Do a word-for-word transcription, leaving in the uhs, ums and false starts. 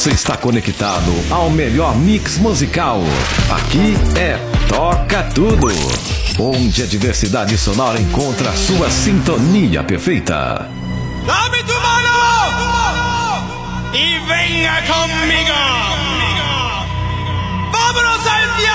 Você está conectado ao melhor mix musical. Aqui é Toca Tudo, onde a diversidade sonora encontra a sua sintonia perfeita. Dame tu mano y venga conmigo. Vámonos al